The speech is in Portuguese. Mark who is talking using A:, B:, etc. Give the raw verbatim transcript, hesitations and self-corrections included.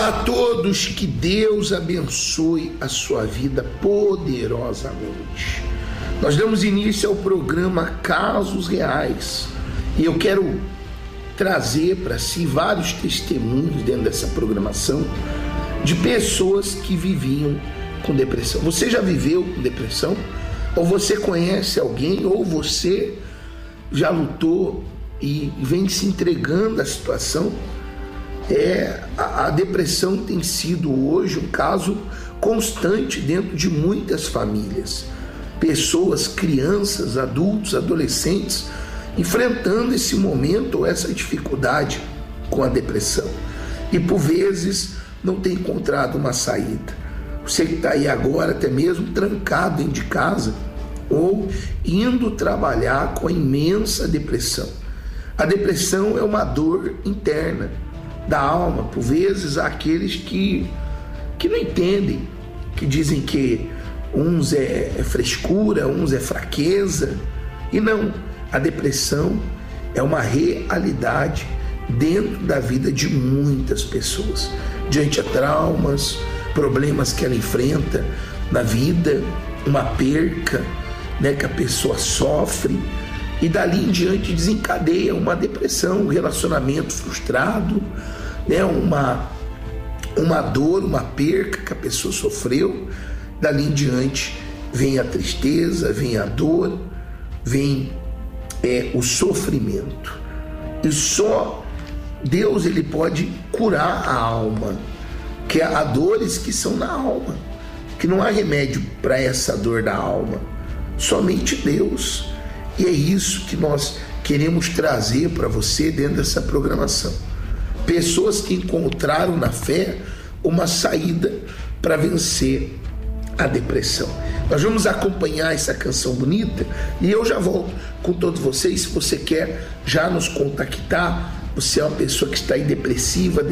A: Olá a todos, que Deus abençoe a sua vida poderosamente. Nós damos início ao programa Casos Reais e eu quero trazer para si vários testemunhos dentro dessa programação de pessoas que viviam com depressão. Você já viveu com depressão? Ou você conhece alguém? Ou você já lutou e vem se entregando à situação? É, a, a depressão tem sido hoje um caso constante dentro de muitas famílias. Pessoas, crianças, adultos, adolescentes, enfrentando esse momento ou essa dificuldade com a depressão. E por vezes não tem encontrado uma saída. Você que está aí agora até mesmo trancado dentro de casa ou indo trabalhar com a imensa depressão. A depressão é uma dor interna da alma. Por vezes há aqueles que, que não entendem, que dizem que uns é, é frescura, uns é fraqueza, e não, a depressão é uma realidade dentro da vida de muitas pessoas, diante a traumas, problemas que ela enfrenta na vida, uma perca, né, que a pessoa sofre, e dali em diante desencadeia uma depressão, um relacionamento frustrado, né, uma, uma dor, uma perca que a pessoa sofreu. Dali em diante vem a tristeza, vem a dor, vem é, o sofrimento. E só Deus ele pode curar a alma, que há dores que são na alma, que não há remédio para essa dor da alma, somente Deus. E é isso que nós queremos trazer para você dentro dessa programação. Pessoas que encontraram na fé uma saída para vencer a depressão. Nós vamos acompanhar essa canção bonita e eu já volto com todos vocês. Se você quer já nos contactar, você é uma pessoa que está aí depressiva,